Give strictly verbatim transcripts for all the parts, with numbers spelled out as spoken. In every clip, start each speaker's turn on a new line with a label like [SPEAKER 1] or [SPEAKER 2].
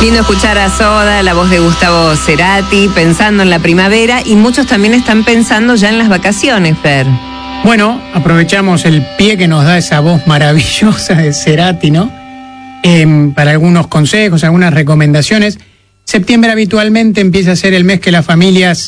[SPEAKER 1] Lindo escuchar a Soda, la voz de Gustavo Cerati, pensando en la primavera, y muchos también están pensando ya en las vacaciones, Fer.
[SPEAKER 2] Bueno, aprovechamos el pie que nos da esa voz maravillosa de Cerati, ¿no? Eh, para algunos consejos, algunas recomendaciones. Septiembre habitualmente empieza a ser el mes que las familias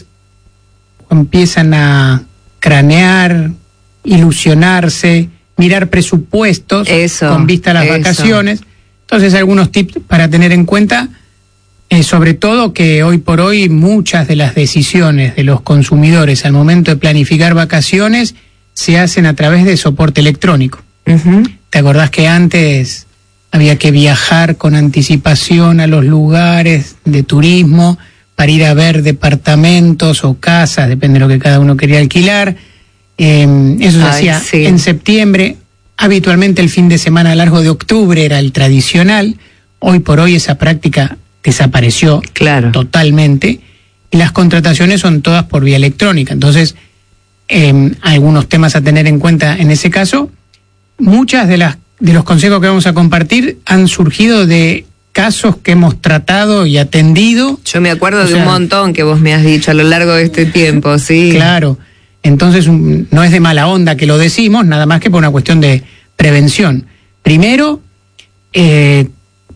[SPEAKER 2] empiezan a cranear, ilusionarse, mirar presupuestos
[SPEAKER 1] eso,
[SPEAKER 2] con vista a las
[SPEAKER 1] eso.
[SPEAKER 2] vacaciones. Entonces, algunos tips para tener en cuenta, eh, sobre todo que hoy por hoy muchas de las decisiones de los consumidores al momento de planificar vacaciones se hacen a través de soporte electrónico.
[SPEAKER 1] Uh-huh.
[SPEAKER 2] ¿Te acordás que antes había que viajar con anticipación a los lugares de turismo para ir a ver departamentos o casas, depende de lo que cada uno quería alquilar? Eh, eso se
[SPEAKER 1] Ay,
[SPEAKER 2] hacía
[SPEAKER 1] sí.
[SPEAKER 2] en septiembre. Habitualmente el fin de semana largo de octubre era el tradicional. Hoy por hoy esa práctica desapareció
[SPEAKER 1] Claro.
[SPEAKER 2] totalmente y las contrataciones son todas por vía electrónica. Entonces, eh, algunos temas a tener en cuenta en ese caso. Muchas de las de los consejos que vamos a compartir han surgido de casos que hemos tratado y atendido.
[SPEAKER 1] Yo me acuerdo
[SPEAKER 2] O
[SPEAKER 1] de
[SPEAKER 2] sea,
[SPEAKER 1] un montón que vos me has dicho a lo largo de este tiempo, sí.
[SPEAKER 2] Claro. Entonces, un- no es de mala onda que lo decimos, nada más que por una cuestión de prevención. Primero, eh,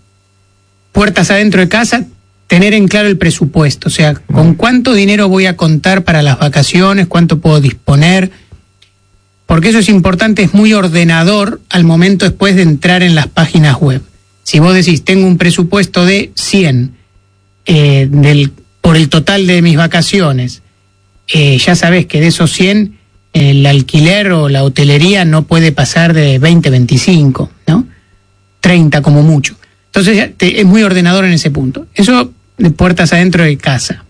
[SPEAKER 2] puertas adentro de casa, tener en claro el presupuesto, o sea, con cuánto dinero voy a contar para las vacaciones, cuánto puedo disponer, porque eso es importante, es muy ordenador al momento después de entrar en las páginas web. Si vos decís, tengo un presupuesto de cien eh, del, por el total de mis vacaciones, eh, ya sabés que de esos cien, el alquiler o la hotelería no puede pasar de veinte, veinticinco, ¿no? treinta como mucho. Entonces ya te- es muy ordenador en ese punto. Eso de puertas adentro de casa.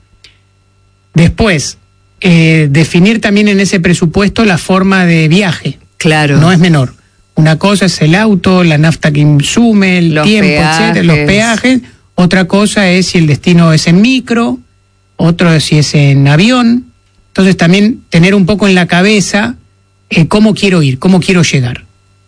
[SPEAKER 2] Después, eh, definir también en ese presupuesto la forma de viaje.
[SPEAKER 1] Claro.
[SPEAKER 2] No es menor. Una cosa es el auto, la nafta que insume, el
[SPEAKER 1] Los
[SPEAKER 2] tiempo,
[SPEAKER 1] peajes.
[SPEAKER 2] etcétera, los peajes. Otra cosa es si el destino es en micro, otro es si es en avión. Entonces también tener un poco en la cabeza eh, cómo quiero ir, cómo quiero llegar.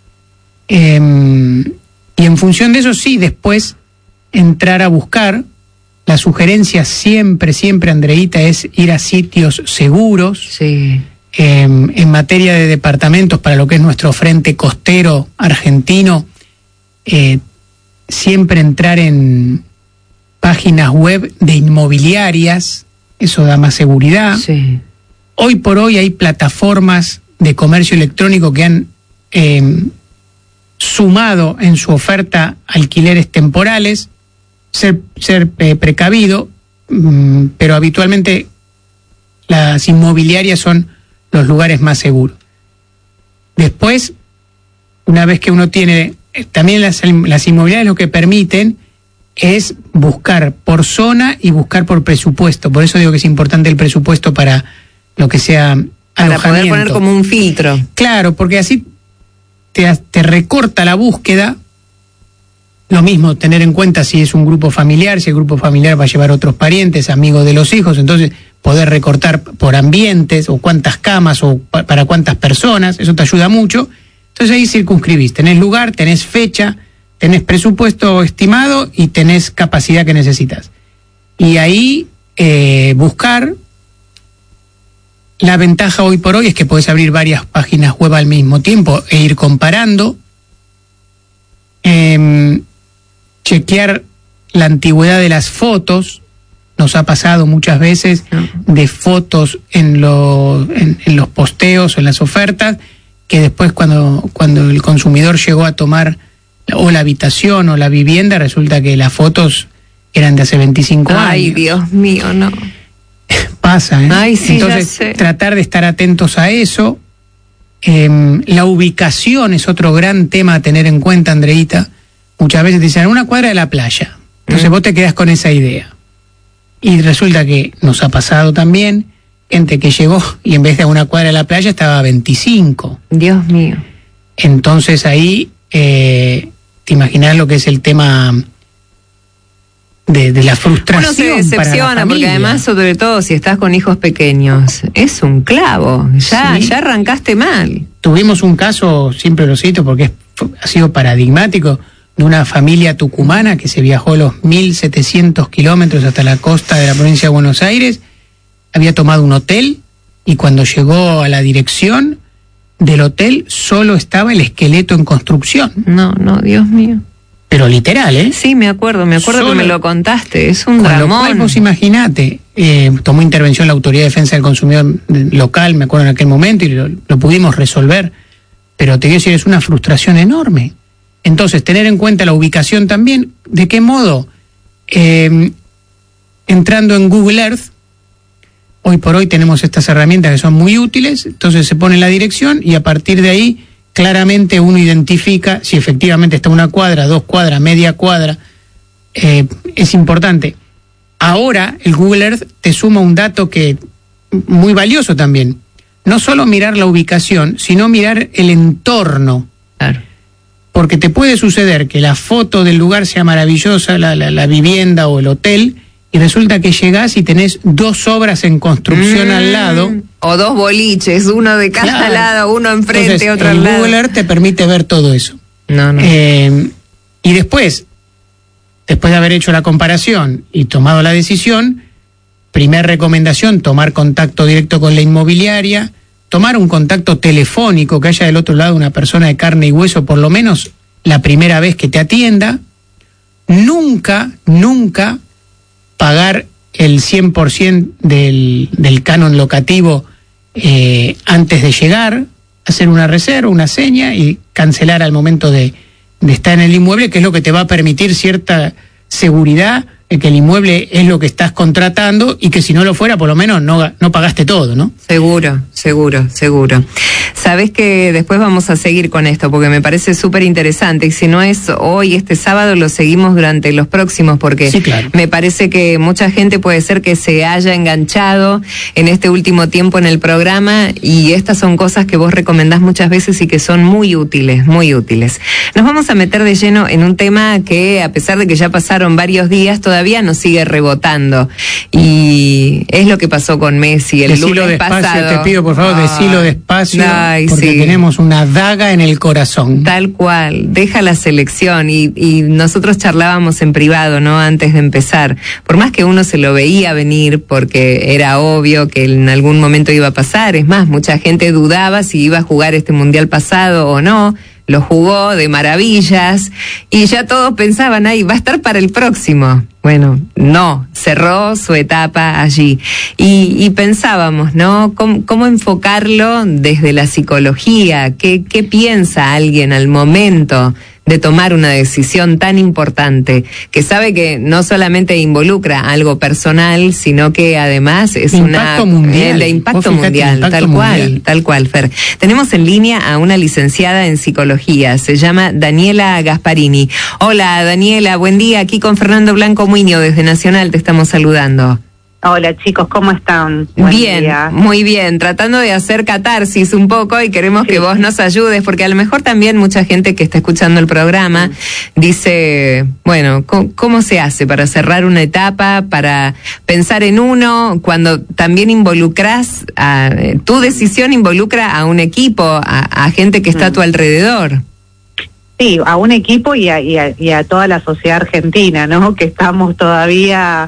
[SPEAKER 2] Eh, y en función de eso, sí, después entrar a buscar. La sugerencia siempre, siempre, Andreita, es ir a sitios seguros.
[SPEAKER 1] Sí.
[SPEAKER 2] Eh, en materia de departamentos, para lo que es nuestro frente costero argentino, eh, siempre entrar en páginas web de inmobiliarias, eso da más seguridad.
[SPEAKER 1] Sí.
[SPEAKER 2] Hoy por hoy hay plataformas de comercio electrónico que han eh, sumado en su oferta alquileres temporales. Ser, ser eh, precavido, mm, pero habitualmente las inmobiliarias son los lugares más seguros. Después, una vez que uno tiene, eh, también las, las inmobiliarias lo que permiten es buscar por zona y buscar por presupuesto. Por eso digo que es importante el presupuesto para lo que sea
[SPEAKER 1] Para poder
[SPEAKER 2] alojamiento.
[SPEAKER 1] poner como un filtro.
[SPEAKER 2] Claro, porque así te, te recorta la búsqueda. Lo mismo, tener en cuenta si es un grupo familiar, si el grupo familiar va a llevar otros parientes, amigos de los hijos, entonces poder recortar por ambientes o cuántas camas o pa- para cuántas personas, eso te ayuda mucho. Entonces ahí circunscribís, tenés lugar, tenés fecha, tenés presupuesto estimado y tenés capacidad que necesitas. Y ahí eh, buscar. La ventaja hoy por hoy es que podés abrir varias páginas web al mismo tiempo e ir comparando. Eh, chequear la antigüedad de las fotos. Nos ha pasado muchas veces de fotos en, lo, en, en los posteos o en las ofertas, que después cuando, cuando el consumidor llegó a tomar o la habitación o la vivienda, resulta que las fotos eran de hace veinticinco
[SPEAKER 1] Ay,
[SPEAKER 2] años.
[SPEAKER 1] Dios mío, no.
[SPEAKER 2] Pasa, ¿eh?
[SPEAKER 1] Ay, sí,
[SPEAKER 2] Entonces,
[SPEAKER 1] ya sé.
[SPEAKER 2] tratar de estar atentos a eso. Eh, la ubicación es otro gran tema a tener en cuenta, Andreita. Muchas veces te dicen, una cuadra de la playa. Entonces
[SPEAKER 1] Mm.
[SPEAKER 2] vos te quedás con esa idea. Y resulta que nos ha pasado también gente que llegó y en vez de a una cuadra de la playa estaba a veinticinco.
[SPEAKER 1] Dios mío.
[SPEAKER 2] Entonces ahí, eh, te imaginás lo que es el tema de, de la frustración.
[SPEAKER 1] Uno se
[SPEAKER 2] para la
[SPEAKER 1] decepciona porque
[SPEAKER 2] familia.
[SPEAKER 1] además, sobre todo si estás con hijos pequeños, es un clavo. Ya,
[SPEAKER 2] Sí.
[SPEAKER 1] ya arrancaste mal.
[SPEAKER 2] Tuvimos un caso, siempre lo cito porque es, fue- ha sido paradigmático, de una familia tucumana que se viajó los mil setecientos kilómetros hasta la costa de la provincia de Buenos Aires, había tomado un hotel y cuando llegó a la dirección del hotel solo estaba el esqueleto en construcción.
[SPEAKER 1] No, no, Dios mío.
[SPEAKER 2] Pero literal, ¿eh?
[SPEAKER 1] Sí, me acuerdo, me acuerdo
[SPEAKER 2] Solo,
[SPEAKER 1] que me lo contaste, es un
[SPEAKER 2] con
[SPEAKER 1] dramón.
[SPEAKER 2] lo cual, vos imaginate, eh, tomó intervención la Autoridad de Defensa del Consumidor local, me acuerdo en aquel momento, y lo, lo pudimos resolver, pero te quiero decir, es una frustración enorme. Entonces, tener en cuenta la ubicación también, ¿de qué modo? Eh, entrando en Google Earth, hoy por hoy tenemos estas herramientas que son muy útiles, entonces se pone la dirección y a partir de ahí claramente uno identifica si efectivamente está una cuadra, dos cuadras, media cuadra. Eh, es importante. Ahora el Google Earth te suma un dato que muy valioso también. No solo mirar la ubicación, sino mirar el entorno.
[SPEAKER 1] Claro.
[SPEAKER 2] Porque te puede suceder que la foto del lugar sea maravillosa, la, la, la vivienda o el hotel, y resulta que llegás y tenés dos obras en construcción mm, al lado.
[SPEAKER 1] O dos boliches, uno de cada claro. lado, uno enfrente,
[SPEAKER 2] Entonces,
[SPEAKER 1] otro al
[SPEAKER 2] el
[SPEAKER 1] lado.
[SPEAKER 2] Google Earth te permite ver todo eso.
[SPEAKER 1] No, no.
[SPEAKER 2] Eh, y después, después de haber hecho la comparación y tomado la decisión, primer recomendación, tomar contacto directo con la inmobiliaria, tomar un contacto telefónico, que haya del otro lado una persona de carne y hueso, por lo menos la primera vez que te atienda. Nunca, nunca pagar el cien por ciento del, del canon locativo eh, antes de llegar, hacer una reserva, una seña y cancelar al momento de, de estar en el inmueble, que es lo que te va a permitir cierta seguridad de que el inmueble es lo que estás contratando y que si no lo fuera, por lo menos no, no pagaste todo, ¿no?
[SPEAKER 1] Seguro, seguro, seguro. Sabés que después vamos a seguir con esto porque me parece súper interesante y si no es hoy, este sábado, lo seguimos durante los próximos porque
[SPEAKER 2] sí, claro.
[SPEAKER 1] Me parece que mucha gente puede ser que se haya enganchado en este último tiempo en el programa y estas son cosas que vos recomendás muchas veces y que son muy útiles, muy útiles. Nos vamos a meter de lleno en un tema que a pesar de que ya pasaron varios días, todavía nos sigue rebotando y es lo que pasó con Messi el
[SPEAKER 2] decilo
[SPEAKER 1] lunes
[SPEAKER 2] despacio,
[SPEAKER 1] pasado.
[SPEAKER 2] Te pido por favor, ah, decilo despacio.
[SPEAKER 1] Ay,
[SPEAKER 2] porque
[SPEAKER 1] sí.
[SPEAKER 2] tenemos una daga en el corazón.
[SPEAKER 1] Tal cual, deja la selección y, y nosotros charlábamos en privado, ¿no? Antes de empezar, por más que uno se lo veía venir porque era obvio que en algún momento iba a pasar, es más, mucha gente dudaba si iba a jugar este mundial pasado o no, lo jugó de maravillas y ya todos pensaban, ahí va a estar para el próximo. Bueno, no, cerró su etapa allí. Y, y pensábamos, ¿no? ¿Cómo, cómo enfocarlo desde la psicología? ¿Qué, qué piensa alguien al momento de tomar una decisión tan importante, que sabe que no solamente involucra algo personal, sino que además es
[SPEAKER 2] impacto
[SPEAKER 1] una
[SPEAKER 2] mundial.
[SPEAKER 1] de impacto
[SPEAKER 2] Fíjate,
[SPEAKER 1] mundial,
[SPEAKER 2] impacto
[SPEAKER 1] tal
[SPEAKER 2] mundial.
[SPEAKER 1] cual, tal cual, Fer. Tenemos en línea a una licenciada en psicología, se llama Daniela Gasparini. Hola, Daniela, buen día, aquí con Fernando Blanco Muñoz desde Nacional te estamos saludando.
[SPEAKER 3] Hola chicos, ¿cómo están?
[SPEAKER 1] Buen bien, día. Muy bien, tratando de hacer catarsis un poco y queremos sí. que vos nos ayudes, porque a lo mejor también mucha gente que está escuchando el programa sí. dice, bueno, ¿cómo, ¿cómo se hace para cerrar una etapa, para pensar en uno, cuando también involucras, a, tu decisión involucra a un equipo, a, a gente que está mm. a tu alrededor?
[SPEAKER 3] Sí, a un equipo y a, y a, y a toda la sociedad argentina, ¿no? Que estamos todavía...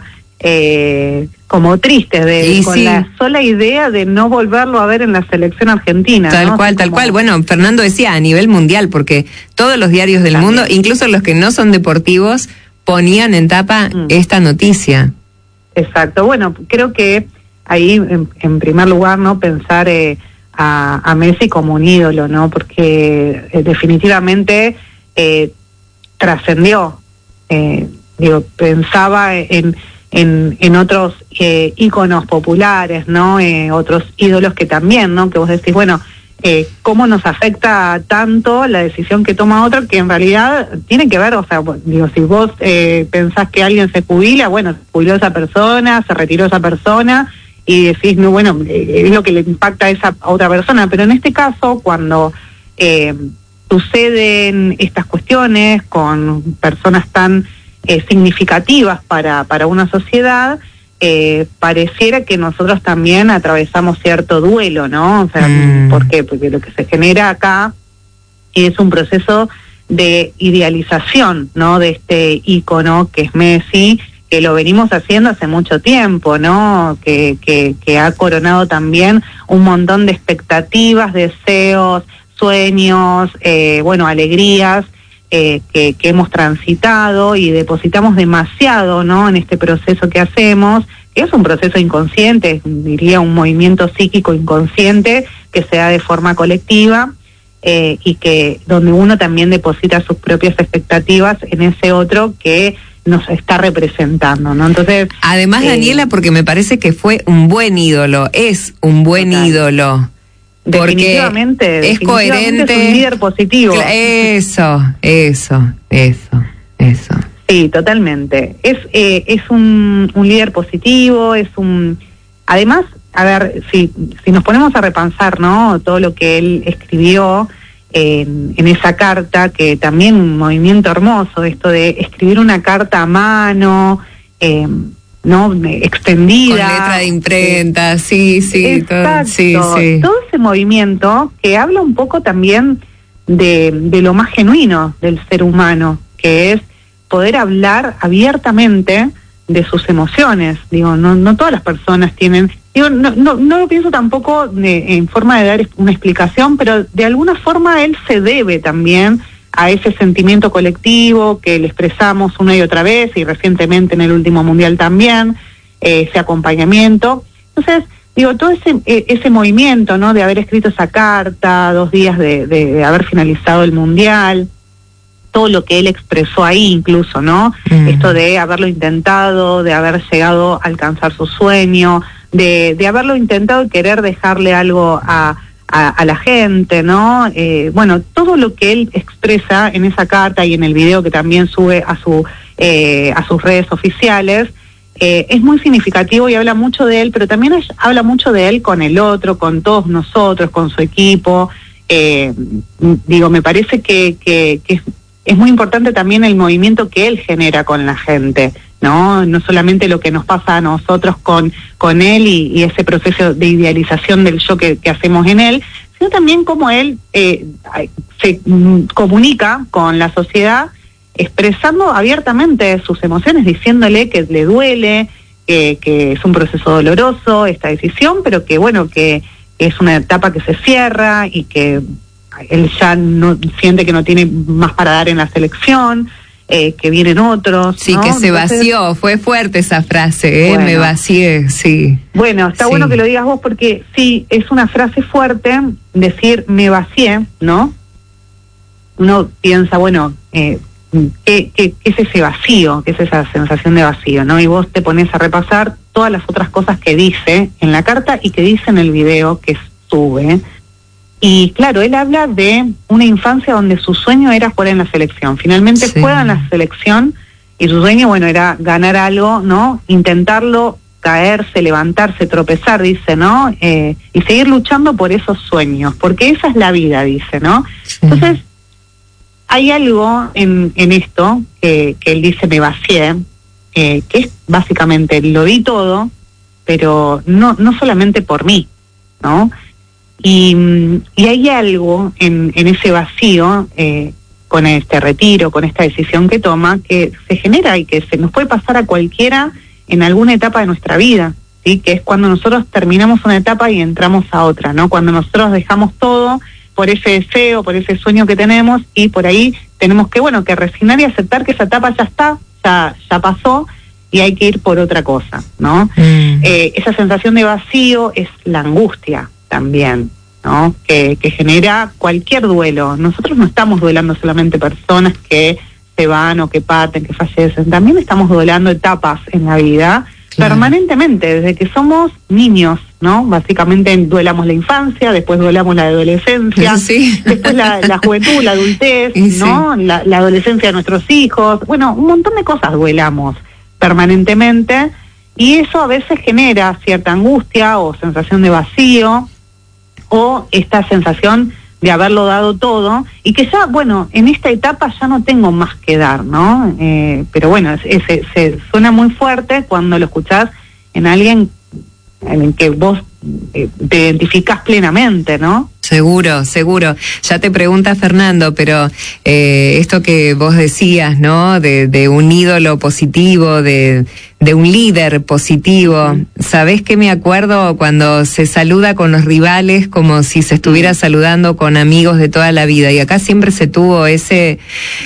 [SPEAKER 3] Eh, como tristes de
[SPEAKER 1] y
[SPEAKER 3] con
[SPEAKER 1] sí.
[SPEAKER 3] la sola idea de no volverlo a ver en la selección argentina.
[SPEAKER 1] Tal
[SPEAKER 3] ¿no?
[SPEAKER 1] cual, tal
[SPEAKER 3] como...
[SPEAKER 1] cual. Bueno, Fernando decía a nivel mundial, porque todos los diarios del También. mundo, incluso los que no son deportivos, ponían en tapa mm. esta noticia.
[SPEAKER 3] Exacto. Bueno, creo que ahí, en, en primer lugar, no pensar eh, a, a Messi como un ídolo, ¿no? Porque eh, definitivamente eh, trascendió. Eh, digo, pensaba en En, en otros eh, íconos populares, ¿no? Eh, otros ídolos que también, ¿no? Que vos decís, bueno, eh, ¿cómo nos afecta tanto la decisión que toma otro? Que en realidad tiene que ver, o sea, digo, si vos eh, pensás que alguien se jubila, bueno, se jubiló esa persona, se retiró esa persona, y decís, no, bueno, eh, es lo que le impacta a esa a otra persona. Pero en este caso, cuando eh, suceden estas cuestiones con personas tan... Eh, significativas para, para una sociedad, eh, pareciera que nosotros también atravesamos cierto duelo, ¿no? O sea,
[SPEAKER 1] mm.
[SPEAKER 3] ¿por qué? Porque lo que se genera acá es un proceso de idealización, ¿no? De este ícono que es Messi, que lo venimos haciendo hace mucho tiempo, ¿no? Que, que, que ha coronado también un montón de expectativas, deseos, sueños, eh, bueno, alegrías eh, que, que hemos transitado y depositamos demasiado, ¿no? En este proceso que hacemos, que es un proceso inconsciente, diría un movimiento psíquico inconsciente que se da de forma colectiva. Eh, y que donde uno también deposita sus propias expectativas en ese otro que nos está representando, ¿no? Entonces,
[SPEAKER 1] además, eh, Daniela, porque me parece que fue un buen ídolo, es un buen total. ídolo.
[SPEAKER 3] Definitivamente,
[SPEAKER 1] es coherente,
[SPEAKER 3] es un líder positivo.
[SPEAKER 1] Eso, eso, eso, eso.
[SPEAKER 3] Sí, totalmente. Es eh, es un, un líder positivo, es un, además. A ver, si, si nos ponemos a repensar, ¿no? Todo lo que él escribió eh, en esa carta, que también un movimiento hermoso, esto de escribir una carta a mano, eh, ¿no? Extendida.
[SPEAKER 1] Con letra de imprenta, eh, sí, sí.
[SPEAKER 3] Exacto.
[SPEAKER 1] Todo, sí, sí.
[SPEAKER 3] Todo ese movimiento que habla un poco también de, de lo más genuino del ser humano, que es poder hablar abiertamente de sus emociones. Digo, no, no todas las personas tienen... Digo, no, no, no lo pienso tampoco de, en forma de dar una explicación, pero de alguna forma él se debe también a ese sentimiento colectivo que le expresamos una y otra vez, y recientemente en el último mundial también, eh, ese acompañamiento. Entonces, digo, todo ese eh, ese movimiento, ¿no? De haber escrito esa carta, dos días de, de, de haber finalizado el mundial, todo lo que él expresó ahí incluso, ¿no? Mm. Esto de haberlo intentado, de haber llegado a alcanzar su sueño, de, de haberlo intentado y querer dejarle algo a, a, a la gente, ¿no? Eh, bueno, todo lo que él expresa en esa carta y en el video que también sube a su eh, a sus redes oficiales, eh, es muy significativo y habla mucho de él, pero también es, habla mucho de él con el otro, con todos nosotros, con su equipo. Eh, digo, me parece que, que, que es, es muy importante también el movimiento que él genera con la gente, ¿no? No solamente lo que nos pasa a nosotros con, con él y, y ese proceso de idealización del yo que, que hacemos en él, sino también cómo él eh, se mm, comunica con la sociedad, expresando abiertamente sus emociones, diciéndole que le duele, que, que es un proceso doloroso esta decisión, pero que bueno, que, que es una etapa que se cierra y que él ya no siente que no tiene más para dar en la selección. Eh, que vienen otros.
[SPEAKER 1] Sí,
[SPEAKER 3] ¿no?
[SPEAKER 1] que se
[SPEAKER 3] Entonces,
[SPEAKER 1] vació, fue fuerte esa frase, ¿eh?
[SPEAKER 3] Bueno,
[SPEAKER 1] me vacié, sí.
[SPEAKER 3] Bueno, está
[SPEAKER 1] sí. bueno
[SPEAKER 3] que lo digas vos porque sí, es una frase fuerte, decir me vacié, ¿no? Uno piensa, bueno, eh, ¿qué, qué, ¿qué es ese vacío? ¿Qué es esa sensación de vacío, no? Y vos te pones a repasar todas las otras cosas que dice en la carta y que dice en el video que sube. Y claro, él habla de una infancia donde su sueño era jugar en la selección. Finalmente sí. juega en la selección y su sueño, bueno, era ganar algo, ¿no? Intentarlo, caerse, levantarse, tropezar, dice, ¿no? Eh, y seguir luchando por esos sueños, porque esa es la vida, dice, ¿no? Sí. Entonces, hay algo en, en esto que, que él dice, me vacié, eh, que es básicamente, lo di todo, pero no, no solamente por mí, ¿no? Y, y hay algo en, en ese vacío, eh, con este retiro, con esta decisión que toma, que se genera y que se nos puede pasar a cualquiera en alguna etapa de nuestra vida, ¿sí? Que es cuando nosotros terminamos una etapa y entramos a otra, ¿no? Cuando nosotros dejamos todo por ese deseo, por ese sueño que tenemos, y por ahí tenemos que, bueno, que resignar y aceptar que esa etapa ya está, ya, ya pasó, y hay que ir por otra cosa, ¿no? Mm. Eh, esa sensación de vacío es la angustia también, ¿no? Que, que genera cualquier duelo. Nosotros no estamos duelando solamente personas que se van o que parten, que fallecen, también estamos duelando etapas en la vida, claro, permanentemente, desde que somos niños, ¿no? Básicamente duelamos la infancia, después duelamos la adolescencia, sí. después la, la juventud, la adultez, ¿no? Sí. La, la adolescencia de nuestros hijos, bueno, un montón de cosas duelamos permanentemente, y eso a veces genera cierta angustia o sensación de vacío, o esta sensación de haberlo dado todo, y que ya, bueno, en esta etapa ya no tengo más que dar, ¿no? Eh, pero bueno, es, es, es, se suena muy fuerte cuando lo escuchás en alguien en el que vos eh, te identificás plenamente, ¿no?
[SPEAKER 1] Seguro, seguro. Ya te pregunta Fernando, pero eh, esto que vos decías, ¿no? De, de un ídolo positivo, de, de un líder positivo. ¿Sabés qué me acuerdo cuando se saluda con los rivales como si se estuviera saludando con amigos de toda la vida? Y acá siempre se tuvo ese...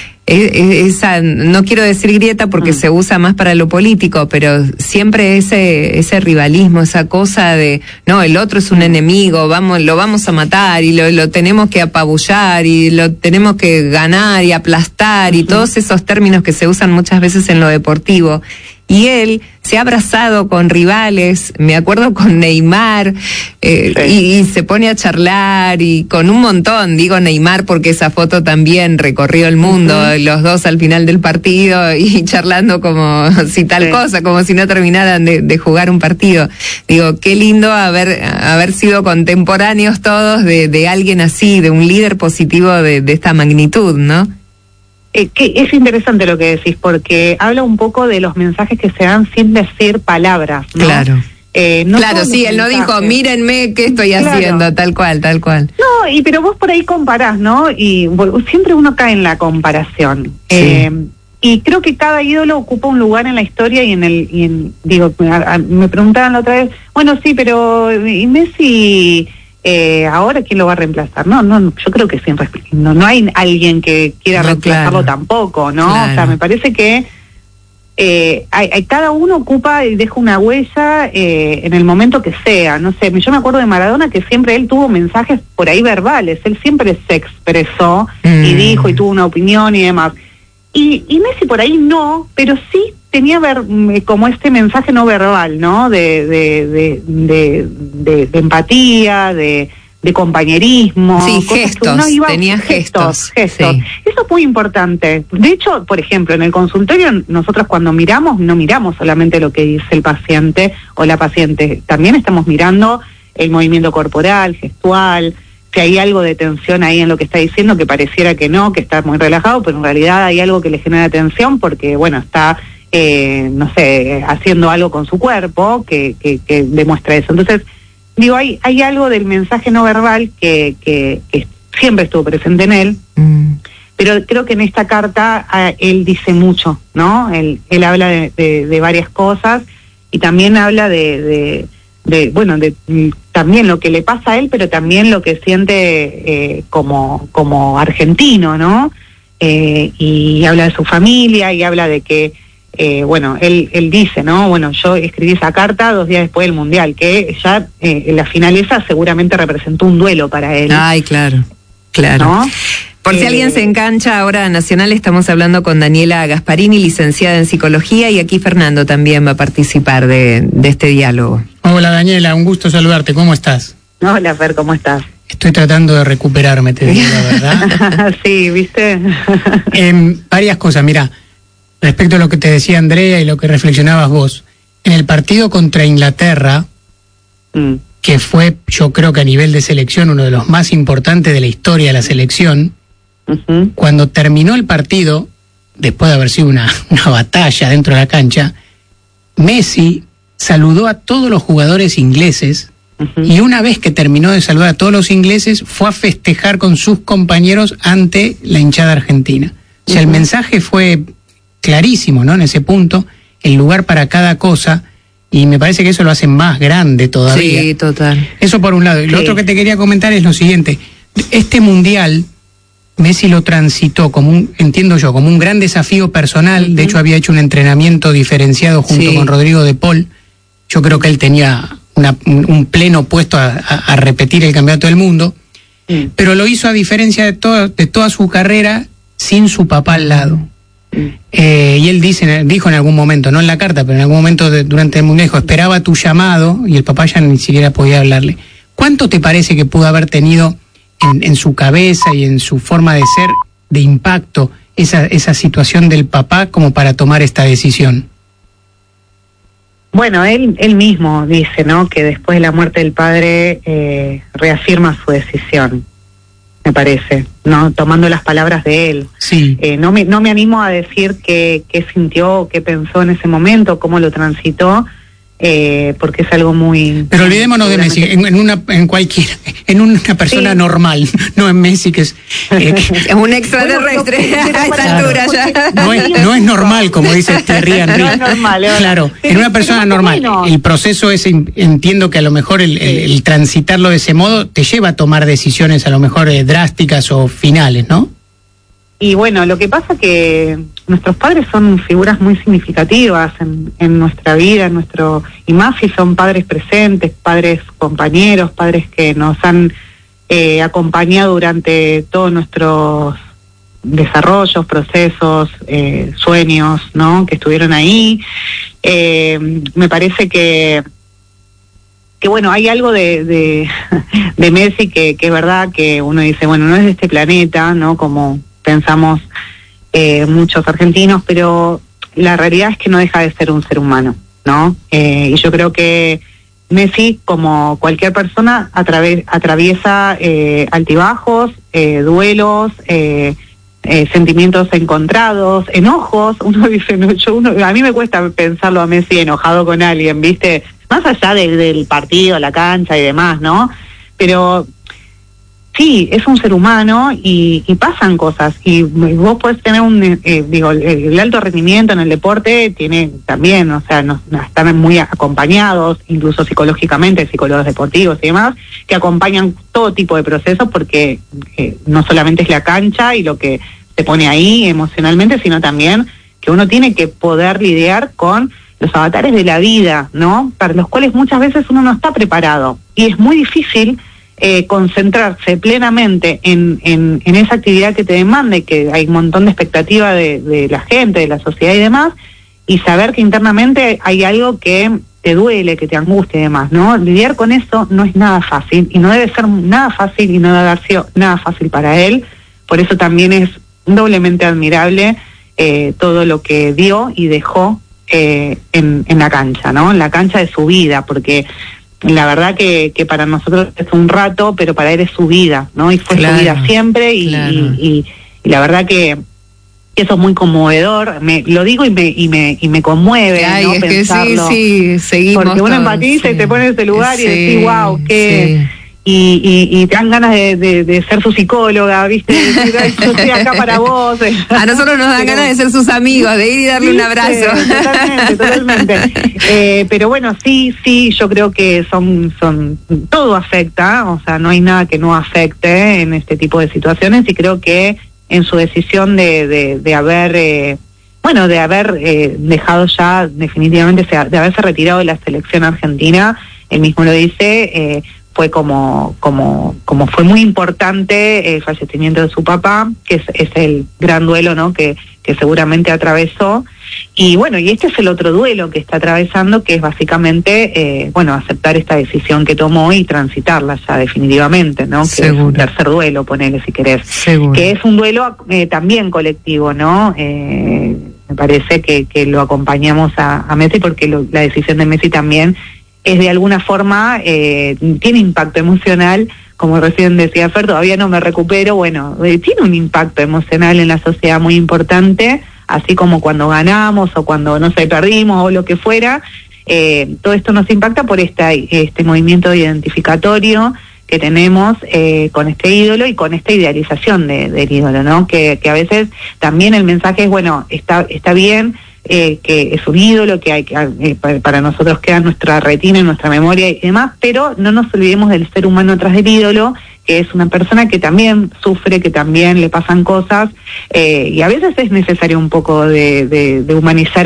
[SPEAKER 1] esa, no quiero decir grieta porque mm. se usa más para lo político, pero siempre ese ese rivalismo, esa cosa de no, el otro es un enemigo, vamos, lo vamos a matar y lo, lo tenemos que apabullar y lo tenemos que ganar y aplastar y mm. todos esos términos que se usan muchas veces en lo deportivo. Y él se ha abrazado con rivales, me acuerdo con Neymar, eh, sí. y, y se pone a charlar y con un montón, digo Neymar porque esa foto también recorrió el mundo, uh-huh. los dos al final del partido y charlando como si tal sí. cosa, como si no terminaran de, de jugar un partido. Digo, qué lindo haber haber sido contemporáneos todos de, de alguien así, de un líder positivo de, de esta magnitud, ¿no?
[SPEAKER 3] Eh, que es interesante lo que decís, porque habla un poco de los mensajes que se dan sin decir palabras, ¿no?
[SPEAKER 1] Claro.
[SPEAKER 3] Eh, no
[SPEAKER 1] claro, sí, él no dijo, mírenme qué estoy claro. haciendo, tal cual, tal cual.
[SPEAKER 3] No, y pero vos por ahí comparás, ¿no? Y bueno, siempre uno cae en la comparación. Sí. Eh, y creo que cada ídolo ocupa un lugar en la historia y en el, y en, digo, a, a, me preguntaban la otra vez, bueno, sí, pero ¿y Messi... Eh, ahora quién lo va a reemplazar? No, no, yo creo que sin no, no hay alguien que quiera no, reemplazarlo claro. tampoco, ¿no? Claro. O sea, me parece que eh, hay, hay, cada uno ocupa y deja una huella eh, en el momento que sea. No sé, yo me acuerdo de Maradona que siempre él tuvo mensajes por ahí verbales, él siempre se expresó mm. y dijo y tuvo una opinión y demás. Y, y Messi por ahí no, pero sí tenía ver, como este mensaje no verbal, ¿no? De de de de, de, de empatía, de, de compañerismo.
[SPEAKER 1] Sí, gestos, uno iba, tenía gestos.
[SPEAKER 3] Gestos. Sí. Eso es muy importante. De hecho, por ejemplo, en el consultorio nosotros cuando miramos, no miramos solamente lo que dice el paciente o la paciente, también estamos mirando el movimiento corporal, gestual, si hay algo de tensión ahí en lo que está diciendo, que pareciera que no, que está muy relajado, pero en realidad hay algo que le genera tensión porque, bueno, está... Eh, no sé, haciendo algo con su cuerpo que, que, que demuestra eso. Entonces, digo, hay hay algo del mensaje no verbal que, que, que siempre estuvo presente en él, mm. pero creo que en esta carta a, él dice mucho, ¿no? Él, él habla de, de, de varias cosas y también habla de, de, de bueno, de también lo que le pasa a él, pero también lo que siente eh, como, como argentino, ¿no? Eh, y habla de su familia y habla de que Eh, bueno, él él dice, ¿no? Bueno, yo escribí esa carta dos días después del Mundial, que ya eh, la final esa seguramente representó un duelo para él.
[SPEAKER 1] Ay, claro, claro. ¿No? Por si eh, alguien se engancha, ahora a Nacional estamos hablando con Daniela Gasparini, licenciada en Psicología, y aquí Fernando también va a participar de, de este diálogo.
[SPEAKER 2] Hola Daniela, un gusto saludarte, ¿cómo estás?
[SPEAKER 3] Hola Fer, ¿cómo estás?
[SPEAKER 2] Estoy tratando de recuperarme, te digo la verdad.
[SPEAKER 3] Sí, ¿viste?
[SPEAKER 2] eh, varias cosas, mira. Respecto a lo que te decía Andrea y lo que reflexionabas vos, en el partido contra Inglaterra, mm. que fue, yo creo que a nivel de selección, uno de los más importantes de la historia de la selección, uh-huh. cuando terminó el partido, después de haber sido una, una batalla dentro de la cancha, Messi saludó a todos los jugadores ingleses, uh-huh. y una vez que terminó de saludar a todos los ingleses, fue a festejar con sus compañeros ante la hinchada argentina. O sea, uh-huh. el mensaje fue... clarísimo, ¿no? En ese punto, el lugar para cada cosa, y me parece que eso lo hace más grande todavía.
[SPEAKER 1] Sí, total.
[SPEAKER 2] Eso por un lado. Y sí. Lo otro que te quería comentar es lo siguiente. Este mundial, Messi lo transitó como un, entiendo yo, como un gran desafío personal. Uh-huh. De hecho, había hecho un entrenamiento diferenciado junto sí. con Rodrigo de Paul. Yo creo que él tenía una, un pleno puesto a, a, a repetir el campeonato del mundo. Uh-huh. Pero lo hizo a diferencia de, to- de toda su carrera, sin su papá al lado. Eh, y él dice, dijo en algún momento, no en la carta, pero en algún momento de, durante el mundial, esperaba tu llamado y el papá ya ni siquiera podía hablarle. ¿Cuánto te parece que pudo haber tenido en, en su cabeza y en su forma de ser de impacto esa, esa situación del papá como para tomar esta decisión?
[SPEAKER 3] Bueno, él él mismo dice, ¿no? Que después de la muerte del padre eh, reafirma su decisión. Me parece, ¿no? Tomando las palabras de él.
[SPEAKER 2] Sí.
[SPEAKER 3] Eh, no me no me animo a decir qué, qué sintió, qué pensó en ese momento, cómo lo transitó, eh, porque es algo muy...
[SPEAKER 2] Pero olvidémonos de Messi, en, en una en cualquier, en una persona sí. normal, no en Messi, que es... Eh,
[SPEAKER 1] es un extraterrestre bueno, a esta altura ya.
[SPEAKER 2] No es, no es normal, como dice Thierry Henry. No es normal, ¿eh? Claro, pero, en una persona normal, bueno. el proceso es, entiendo que a lo mejor el, el, el transitarlo de ese modo te lleva a tomar decisiones a lo mejor eh, drásticas o finales, ¿no?
[SPEAKER 3] Y bueno, lo que pasa que nuestros padres son figuras muy significativas en, en nuestra vida, en nuestro y más si son padres presentes, padres compañeros, padres que nos han eh, acompañado durante todos nuestros desarrollos, procesos, eh, sueños, ¿no? Que estuvieron ahí. Eh, me parece que que bueno, hay algo de de, de Messi que, que es verdad que uno dice, bueno, no es de este planeta, ¿no? Como pensamos eh, muchos argentinos, pero la realidad es que no deja de ser un ser humano, ¿no? Eh, y yo creo que Messi, como cualquier persona, atraves, atraviesa eh, altibajos, eh, duelos, eh, eh, sentimientos encontrados, enojos. Uno dice, no, yo uno, a mí me cuesta pensarlo a Messi enojado con alguien, ¿viste? Más allá de, del partido, la cancha y demás, ¿no? Pero sí, es un ser humano y, y pasan cosas. Y vos podés tener un, eh, digo, el, el alto rendimiento en el deporte tiene también, o sea, nos, nos están muy acompañados, incluso psicológicamente, psicólogos deportivos y demás, que acompañan todo tipo de procesos porque eh, no solamente es la cancha y lo que se pone ahí emocionalmente, sino también que uno tiene que poder lidiar con los avatares de la vida, ¿no? Para los cuales muchas veces uno no está preparado. Y es muy difícil Eh, concentrarse plenamente en, en, en esa actividad que te demande, que hay un montón de expectativa de, de la gente, de la sociedad y demás, y saber que internamente hay algo que te duele, que te angustia y demás, ¿no? Lidiar con eso no es nada fácil, y no debe ser nada fácil, y no debe haber sido nada fácil para él. Por eso también es doblemente admirable eh, todo lo que dio y dejó eh, en, en la cancha, ¿no? En la cancha de su vida, porque la verdad que, que para nosotros es un rato, pero para él es su vida, ¿no? Y fue claro, su vida siempre, y, claro. y, y, y la verdad que eso es muy conmovedor. Me, lo digo y me y me y me conmueve,
[SPEAKER 1] Ay,
[SPEAKER 3] ¿no?
[SPEAKER 1] Es
[SPEAKER 3] Pensarlo.
[SPEAKER 1] Que sí, sí, seguimos.
[SPEAKER 3] Porque uno
[SPEAKER 1] todos,
[SPEAKER 3] empatiza
[SPEAKER 1] sí.
[SPEAKER 3] y te pone en ese lugar
[SPEAKER 1] sí,
[SPEAKER 3] y decís, wow, qué... Sí. Y, y, y te dan ganas de, de, de ser su psicóloga, ¿viste? De decir, ay, yo estoy acá para vos.
[SPEAKER 1] A nosotros nos dan pero, ganas de ser sus amigos, de ir y darle ¿viste? Un abrazo.
[SPEAKER 3] Totalmente, totalmente. Eh, pero bueno, sí, sí, yo creo que son, son, todo afecta, o sea, no hay nada que no afecte en este tipo de situaciones, y creo que en su decisión de, de, de haber, eh, bueno, de haber eh, dejado ya definitivamente, de haberse retirado de la selección argentina, él mismo lo dice, eh, fue como como como fue muy importante el fallecimiento de su papá, que es, es el gran duelo, ¿no? que que seguramente atravesó. Y bueno, y este es el otro duelo que está atravesando, que es básicamente eh, bueno, aceptar esta decisión que tomó y transitarla ya definitivamente, ¿no? Que Seguro. Es un tercer duelo, ponele si querés. Seguro. Que es un duelo eh, también colectivo, ¿no? Eh, me parece que, que lo acompañamos a, a Messi, porque lo, la decisión de Messi también es de alguna forma, eh, tiene impacto emocional, como recién decía Fer, todavía no me recupero, bueno, eh, tiene un impacto emocional en la sociedad muy importante, así como cuando ganamos o cuando, no sé, perdimos o lo que fuera, eh, todo esto nos impacta por esta, este movimiento identificatorio que tenemos eh, con este ídolo y con esta idealización de, del ídolo, ¿no? Que, que a veces también el mensaje es, bueno, está, está bien, Eh, que es un ídolo, que hay que eh, para nosotros queda en nuestra retina, en nuestra memoria y demás, pero no nos olvidemos del ser humano atrás del ídolo, que es una persona que también sufre, que también le pasan cosas, eh, y a veces es necesario un poco de, de, de humanizar,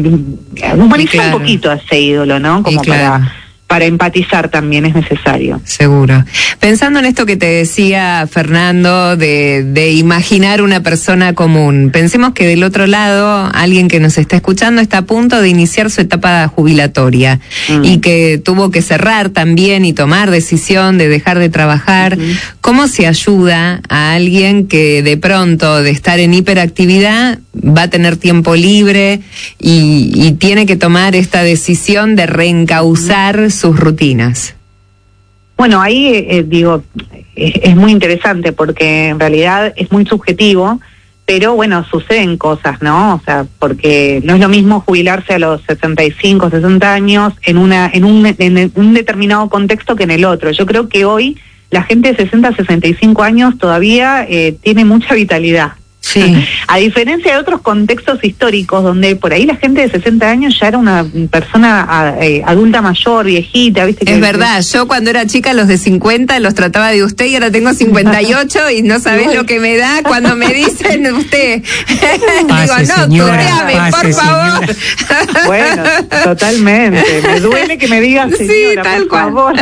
[SPEAKER 3] de humanizar claro. un poquito a ese ídolo, ¿no? Como claro. para... para empatizar también es necesario.
[SPEAKER 1] Seguro. Pensando en esto que te decía Fernando, de, de imaginar una persona común, pensemos que del otro lado, alguien que nos está escuchando está a punto de iniciar su etapa jubilatoria mm. y que tuvo que cerrar también y tomar decisión de dejar de trabajar. Mm-hmm. ¿Cómo se ayuda a alguien que de pronto, de estar en hiperactividad, va a tener tiempo libre y, y tiene que tomar esta decisión de reencauzar mm. sus rutinas?
[SPEAKER 3] Bueno, ahí eh, digo, es, es muy interesante porque en realidad es muy subjetivo, pero bueno, suceden cosas, ¿no? O sea, porque no es lo mismo jubilarse a los sesenta y cinco, sesenta años en una en un, en un determinado contexto que en el otro. Yo creo que hoy la gente de sesenta, sesenta y cinco años todavía eh, tiene mucha vitalidad.
[SPEAKER 1] Sí.
[SPEAKER 3] A diferencia de otros contextos históricos donde por ahí la gente de sesenta años ya era una persona eh, adulta mayor, viejita, ¿viste? Que
[SPEAKER 1] es verdad, yo cuando era chica los de cincuenta los trataba de usted y ahora tengo cincuenta y ocho y no sabés bueno. lo que me da cuando me dicen usted.
[SPEAKER 2] Pase,
[SPEAKER 1] Digo, no, tuteame, por favor.
[SPEAKER 3] Señora. Bueno, totalmente. Me duele que me digan señora,
[SPEAKER 1] sí, tal
[SPEAKER 3] por
[SPEAKER 1] cual.
[SPEAKER 3] favor.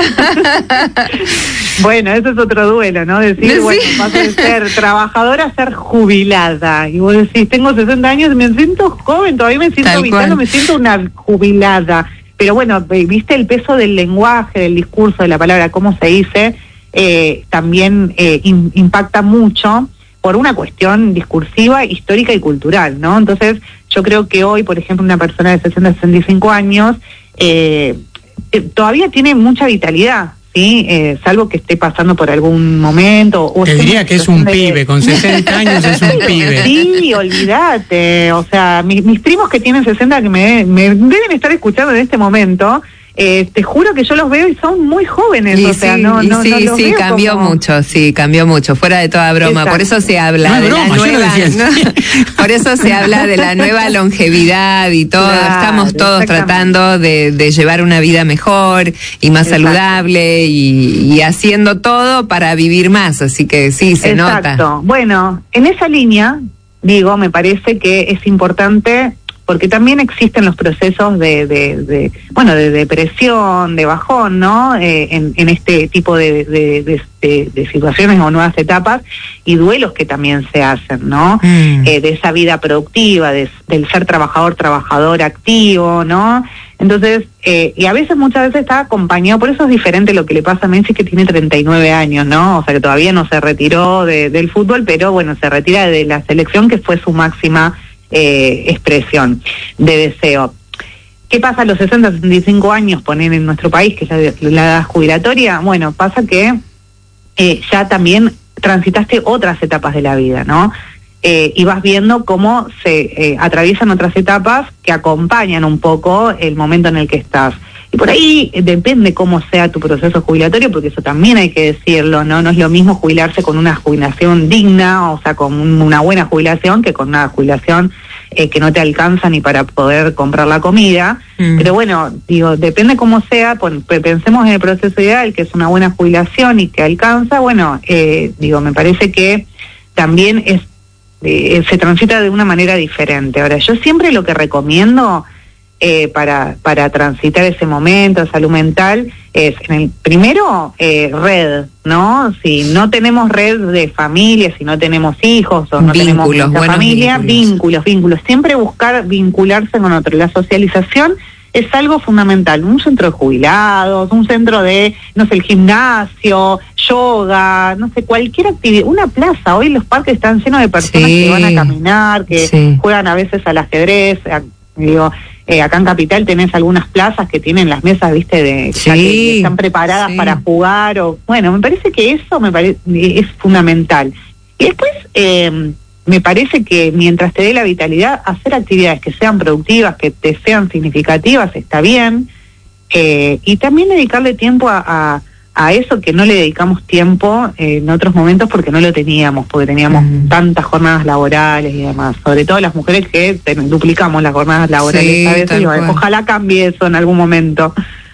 [SPEAKER 3] Bueno, eso es otro duelo, ¿no? Decir,
[SPEAKER 1] sí.
[SPEAKER 3] bueno, paso de ser trabajadora a ser jubilada. Y vos decís, tengo sesenta años, me siento joven, todavía me siento vital, no me siento una jubilada. Pero bueno, viste el peso del lenguaje, del discurso, de la palabra, cómo se dice, eh, también eh, in, impacta mucho por una cuestión discursiva, histórica y cultural, ¿no? Entonces, yo creo que hoy, por ejemplo, una persona de sesenta, sesenta y cinco años eh, eh, todavía tiene mucha vitalidad. Sí, eh, salvo que esté pasando por algún momento. O
[SPEAKER 2] Te diría que es un de... pibe, con sesenta años es un pibe.
[SPEAKER 3] Sí, olvídate. O sea, mis, mis primos que tienen sesenta, que me, me deben estar escuchando en este momento, eh, te juro que yo los veo y son muy jóvenes.
[SPEAKER 1] Y
[SPEAKER 3] o sea,
[SPEAKER 1] sí,
[SPEAKER 3] no, no,
[SPEAKER 1] sí,
[SPEAKER 3] no los
[SPEAKER 1] sí,
[SPEAKER 3] veo
[SPEAKER 1] cambió
[SPEAKER 3] como...
[SPEAKER 1] mucho, sí, cambió mucho, fuera de toda broma.
[SPEAKER 3] Exacto.
[SPEAKER 1] Por eso se habla
[SPEAKER 2] no
[SPEAKER 1] de
[SPEAKER 2] broma,
[SPEAKER 1] la nueva,
[SPEAKER 2] ¿no?
[SPEAKER 1] Por eso se habla de la nueva longevidad y todo.
[SPEAKER 3] Claro,
[SPEAKER 1] estamos todos tratando de, de llevar una vida mejor y más
[SPEAKER 3] Exacto.
[SPEAKER 1] saludable y, y haciendo todo para vivir más, así que sí, se
[SPEAKER 3] Exacto.
[SPEAKER 1] nota.
[SPEAKER 3] Exacto. Bueno, en esa línea, digo, me parece que es importante, porque también existen los procesos de, de, de bueno, de depresión, de bajón, ¿no? Eh, en, en este tipo de, de, de, de, de situaciones o nuevas etapas y duelos que también se hacen, ¿no?
[SPEAKER 1] Mm.
[SPEAKER 3] Eh, de esa vida productiva, de, del ser trabajador, trabajador activo, ¿no? Entonces, eh, y a veces, muchas veces está acompañado, por eso es diferente lo que le pasa a Messi, que tiene treinta y nueve años, ¿no? O sea, que todavía no se retiró de, del fútbol, pero bueno, se retira de la selección, que fue su máxima Eh, expresión de deseo. ¿Qué pasa a los sesenta, sesenta y cinco años, poner en nuestro país, que es la, la edad jubilatoria? Bueno, pasa que eh, ya también transitaste otras etapas de la vida, ¿no? Eh, y vas viendo cómo se eh, atraviesan otras etapas que acompañan un poco el momento en el que estás. Y por ahí eh, depende cómo sea tu proceso jubilatorio, porque eso también hay que decirlo, ¿no? No es lo mismo jubilarse con una jubilación digna, o sea, con un, una buena jubilación, que con una jubilación eh, que no te alcanza ni para poder comprar la comida. Mm. Pero bueno, digo, depende cómo sea, pues, pensemos en el proceso ideal, que es una buena jubilación y que alcanza. Bueno, eh, digo, me parece que también es eh, se transita de una manera diferente. Ahora, yo siempre lo que recomiendo Eh, para para transitar ese momento de salud mental es, en el primero, eh, red, ¿no? Si no tenemos red de familia, si no tenemos hijos o no
[SPEAKER 1] vínculos,
[SPEAKER 3] tenemos mucha familia,
[SPEAKER 1] vínculos.
[SPEAKER 3] vínculos, vínculos. Siempre buscar vincularse con otro. La socialización es algo fundamental. Un centro de jubilados, un centro de, no sé, el gimnasio, yoga, no sé, cualquier actividad, una plaza. Hoy los parques están llenos de personas
[SPEAKER 1] sí.
[SPEAKER 3] que van a caminar, que
[SPEAKER 1] sí.
[SPEAKER 3] juegan a veces al ajedrez, a, digo... Eh, acá en Capital tenés algunas plazas que tienen las mesas, viste, de
[SPEAKER 1] sí,
[SPEAKER 3] que, que están preparadas sí. para jugar. O bueno, me parece que eso me parece es fundamental. Y después eh, me parece que mientras te dé la vitalidad, hacer actividades que sean productivas, que te sean significativas, está bien. Eh, y también dedicarle tiempo a, a, a eso que no le dedicamos tiempo eh, en otros momentos porque no lo teníamos, porque teníamos mm. tantas jornadas laborales y demás, sobre todo las mujeres que ten, duplicamos las jornadas laborales sí, a veces, y, bueno, ojalá cambie eso en algún momento.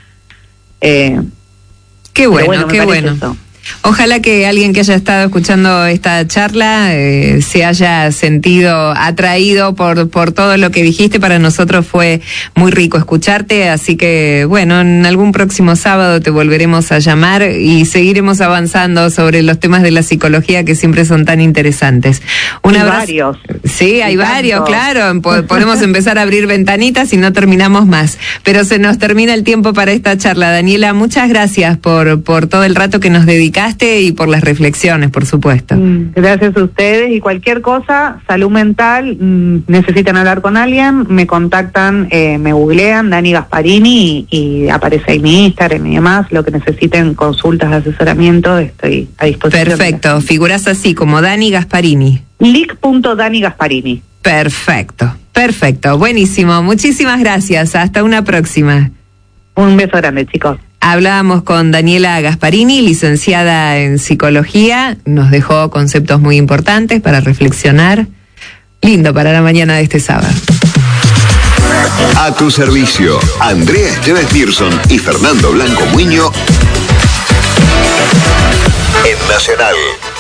[SPEAKER 3] Eh,
[SPEAKER 1] qué bueno,
[SPEAKER 3] bueno
[SPEAKER 1] qué bueno. Eso. Ojalá que alguien que haya estado escuchando esta charla eh, se haya sentido atraído por por todo lo que dijiste. Para nosotros fue muy rico escucharte, así que bueno, en algún próximo sábado te volveremos a llamar y seguiremos avanzando sobre los temas de la psicología que siempre son tan interesantes. Un
[SPEAKER 3] hay
[SPEAKER 1] abrazo.
[SPEAKER 3] varios.
[SPEAKER 1] Sí, hay varios, claro. Podemos empezar a abrir ventanitas y no terminamos más. Pero se nos termina el tiempo para esta charla. Daniela, muchas gracias por por todo el rato que nos dedicaste. explicaste y por las reflexiones, por supuesto.
[SPEAKER 3] Gracias a ustedes, y cualquier cosa, salud mental, mmm, necesitan hablar con alguien, me contactan, eh, me googlean, Dani Gasparini, y, y aparece ahí mi Instagram y demás, lo que necesiten, consultas de asesoramiento, estoy a disposición.
[SPEAKER 1] Perfecto, figuras así como Dani Gasparini.
[SPEAKER 3] lic punto dani gasparini.
[SPEAKER 1] Perfecto, perfecto, buenísimo, muchísimas gracias, hasta una próxima.
[SPEAKER 3] Un beso grande, chicos.
[SPEAKER 1] Hablábamos con Daniela Gasparini, licenciada en psicología, nos dejó conceptos muy importantes para reflexionar. Lindo para la mañana de este sábado.
[SPEAKER 4] A tu servicio, Andrea Esteves Pearson y Fernando Blanco Muño en Nacional.